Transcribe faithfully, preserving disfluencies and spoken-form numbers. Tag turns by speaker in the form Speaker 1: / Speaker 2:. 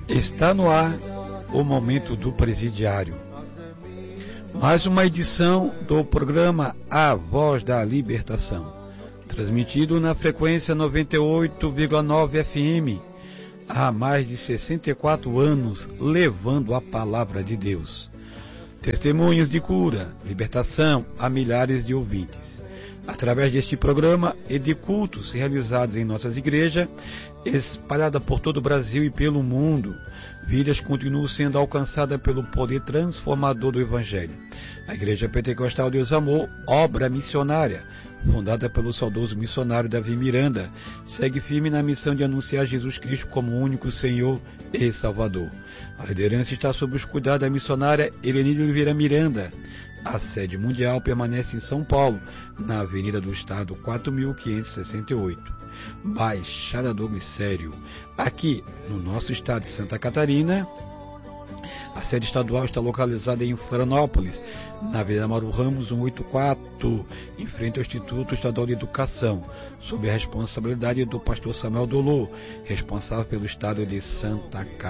Speaker 1: Está no ar o Momento do Presidiário. Mais uma edição do programa A Voz da Libertação, transmitido na frequência noventa e oito vírgula nove F M, há mais de sessenta e quatro anos, levando a palavra de Deus. Testemunhos de cura, libertação a milhares de ouvintes. Através deste programa e de cultos realizados em nossas igrejas, espalhada por todo o Brasil e pelo mundo, vidas continuam sendo alcançadas pelo poder transformador do Evangelho. A Igreja Pentecostal Deus Amor, obra missionária, fundada pelo saudoso missionário Davi Miranda, segue firme na missão de anunciar Jesus Cristo como o único Senhor e Salvador. A liderança está sob os cuidados da missionária Helenide Oliveira Miranda. A sede mundial permanece em São Paulo, na Avenida do Estado quatro mil quinhentos e sessenta e oito, Baixada do Glicério. Aqui, no nosso estado de Santa Catarina, a sede estadual está localizada em Florianópolis, na Avenida Mauro Ramos cento e oitenta e quatro, em frente ao Instituto Estadual de Educação, sob a responsabilidade do pastor Samuel Dolô, responsável pelo estado de Santa Catarina.